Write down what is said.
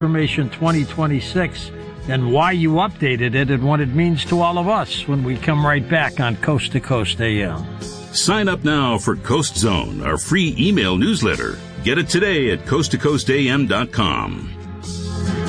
Information 2026 and why you updated it and what it means to all of us when we come right back on Coast to Coast AM. Sign up now for Coast Zone, our free email newsletter. Get it today at coasttocoastam.com.